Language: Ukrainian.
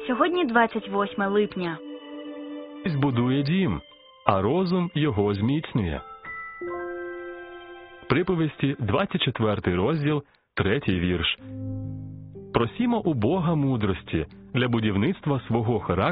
Сьогодні 28 липня. Збудує дім, а розум його зміцнює. Приповісті, 24 розділ, 3 вірш. Просімо у Бога мудрості для будівництва свого характеру